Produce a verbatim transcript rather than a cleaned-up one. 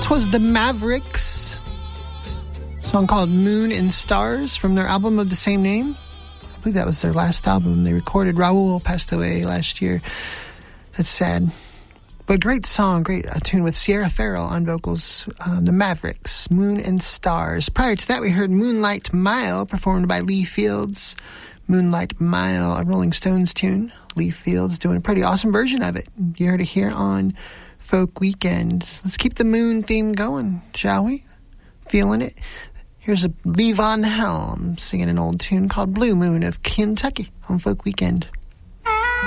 This was the Mavericks, a song called Moon and Stars from their album of the same name. I believe that was their last album they recorded. Raul passed away last year. That's sad. But great song, great uh, tune with Sierra Farrell on vocals. Um, the Mavericks, Moon and Stars. Prior to that, we heard Moonlight Mile, performed by Lee Fields. Moonlight Mile, a Rolling Stones tune. Lee Fields doing a pretty awesome version of it. You heard it here on Folk Weekend. Let's keep the moon theme going, shall we? Feeling it? Here's a Levon Helm singing an old tune called Blue Moon of Kentucky on Folk Weekend.